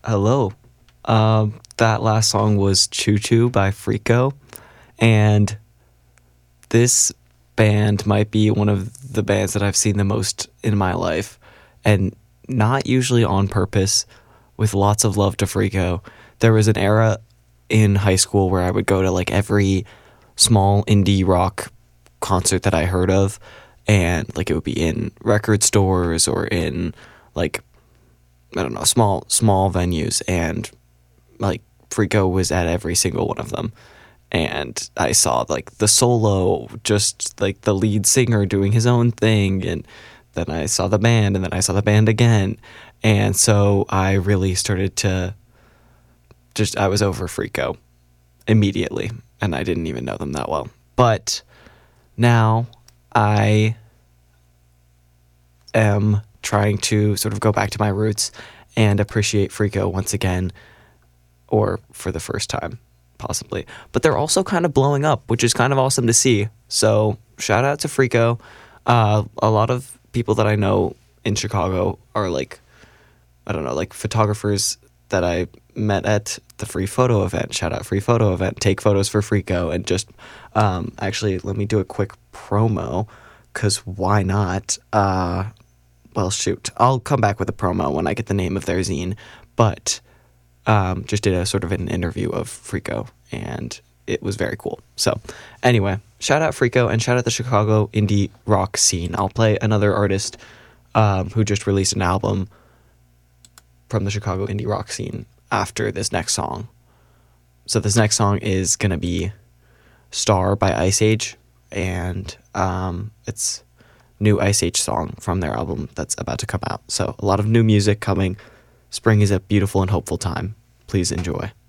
Hello. That last song was Choo Choo by Frico, and this band might be one of the bands that I've seen the most in my life, and not usually on purpose, with lots of love to Frico. There was an era in high school where I would go to like every small indie rock concert that I heard of, and like it would be in record stores or in like I don't know, small venues, and like Frico was at every single one of them. And I saw like the solo, just like the lead singer doing his own thing, and then I saw the band, and then I saw the band again. And so I really started to I was over Frico immediately, and I didn't even know them that well. But now I am trying to sort of go back to my roots and appreciate Frico once again, or for the first time, possibly. But they're also kind of blowing up, which is kind of awesome to see. So shout out to Frico. A lot of people that I know in Chicago are like, I don't know, like photographers that I met at the free photo event. Shout out free photo event. Take photos for Frico, and just actually let me do a quick promo, because why not? Well, shoot, I'll come back with a promo when I get the name of their zine, but just did a sort of an interview of Frico, and it was very cool. So anyway, shout out Frico, and shout out the Chicago indie rock scene. I'll play another artist who just released an album from the Chicago indie rock scene after this next song. So this next song is going to be Star by Ice Age, and it's new Ice Age song from their album that's about to come out. So a lot of new music coming. Spring is a beautiful and hopeful time. Please enjoy.